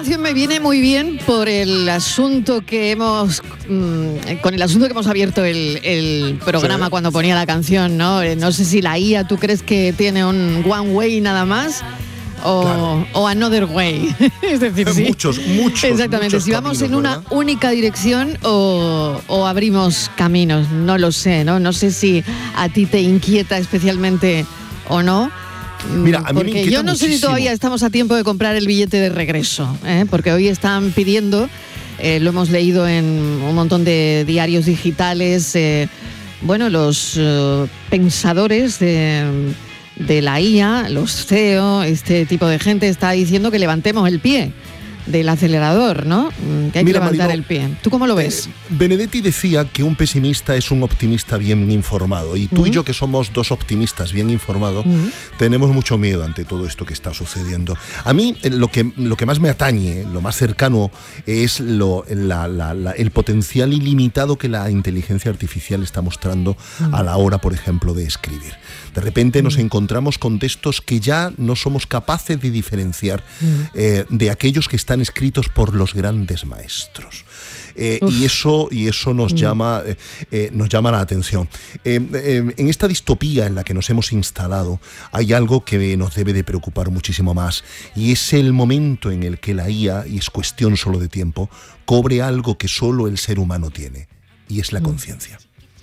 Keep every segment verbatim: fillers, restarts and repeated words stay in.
canción me viene muy bien por el asunto que hemos, mmm, con el asunto que hemos abierto el, el programa sí. Cuando ponía la canción, ¿no? No sé si la I A, ¿tú crees que tiene un one way nada más? O, claro. o another way. Es decir, sí. Muchos, muchos. Exactamente, muchos si vamos caminos, en una ¿verdad? única dirección o, o abrimos caminos, no lo sé, ¿no? No sé si a ti te inquieta especialmente o no. Mira, a mí porque me inquieta yo no muchísimo. sé si todavía estamos a tiempo de comprar el billete de regreso, ¿eh? Porque hoy están pidiendo, eh, lo hemos leído en un montón de diarios digitales, eh, bueno, los uh, pensadores de, de la I A, los C E O, este tipo de gente está diciendo que levantemos el pie del acelerador, ¿no? Que hay Mira, que levantar Marilo, el pie. ¿Tú cómo lo ves? Eh, Benedetti decía que un pesimista es un optimista bien informado, y tú uh-huh. y yo, que somos dos optimistas bien informados, uh-huh. tenemos mucho miedo ante todo esto que está sucediendo. A mí lo que, lo que más me atañe, lo más cercano, es lo, la, la, la, el potencial ilimitado que la inteligencia artificial está mostrando uh-huh. a la hora, por ejemplo, de escribir. De repente uh-huh. nos encontramos con textos que ya no somos capaces de diferenciar uh-huh. eh, de aquellos que están escritos por los grandes maestros. Eh, y eso y eso nos mm. llama eh, eh, nos llama la atención. Eh, eh, en esta distopía en la que nos hemos instalado hay algo que nos debe de preocupar muchísimo más, y es el momento en el que la I A, y es cuestión solo de tiempo, cobre algo que solo el ser humano tiene, y es la mm. conciencia.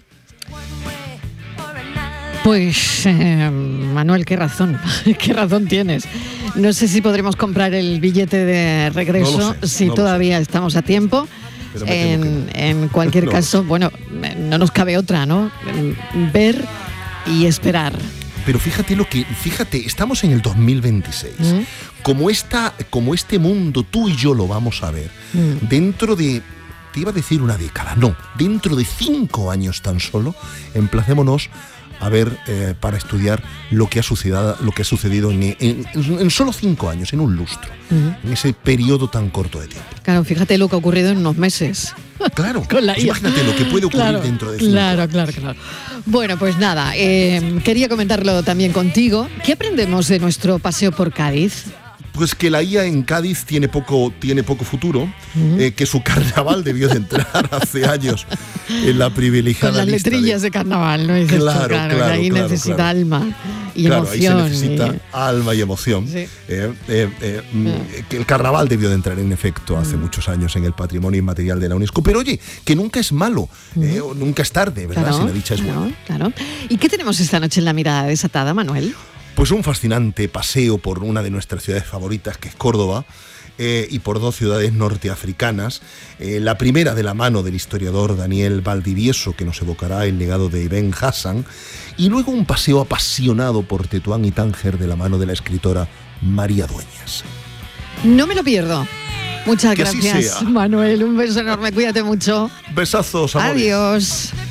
Pues, eh, Manuel, qué razón, qué razón tienes. No sé si podremos comprar el billete de regreso, no sé, si no todavía estamos a tiempo. En, en cualquier no caso, bueno, no nos cabe otra, ¿no? Ver y esperar. Pero fíjate lo que, fíjate, estamos en el dos mil veintiséis. ¿Mm? Como esta, como este mundo, tú y yo lo vamos a ver, ¿Mm? dentro de, te iba a decir una década, no, dentro de cinco años tan solo, emplacémonos a ver, eh, para estudiar lo que ha sucedido, lo que ha sucedido en, en, en solo cinco años, en un lustro, uh-huh. en ese periodo tan corto de tiempo. Claro, fíjate lo que ha ocurrido en unos meses. Claro, con la I A. Imagínate lo que puede ocurrir claro, dentro de cinco Claro, años. claro, claro. Bueno, pues nada, eh, quería comentarlo también contigo. ¿Qué aprendemos de nuestro paseo por Cádiz? Pues que la I A en Cádiz tiene poco, tiene poco futuro, uh-huh. eh, que su carnaval debió de entrar hace años en la privilegiada con las lista letrillas de, de carnaval, ¿no? Dices claro, tú, claro, claro, ahí claro, necesita claro. alma y claro, emoción. Ahí se necesita y... alma y emoción. Sí. Eh, eh, eh, uh-huh. Que el carnaval debió de entrar, en efecto, hace uh-huh. muchos años en el patrimonio inmaterial de la UNESCO. Pero oye, que nunca es malo, uh-huh. eh, nunca es tarde, ¿verdad? Claro, si la dicha es claro, buena. Claro. ¿Y qué tenemos esta noche en La Mirada Desatada, Manuel? Pues un fascinante paseo por una de nuestras ciudades favoritas, que es Córdoba, eh, y por dos ciudades norteafricanas. Eh, la primera de la mano del historiador Daniel Valdivieso, que nos evocará el legado de Ibn Hassan, y luego un paseo apasionado por Tetuán y Tánger de la mano de la escritora María Dueñas. No me lo pierdo. Muchas que gracias, Manuel. Un beso enorme, cuídate mucho. Besazos, amores. Adiós.